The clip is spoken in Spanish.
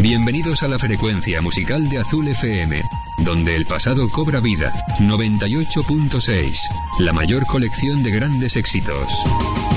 Bienvenidos a la frecuencia musical de Azul FM, donde el pasado cobra vida. 98.6, la mayor colección de grandes éxitos.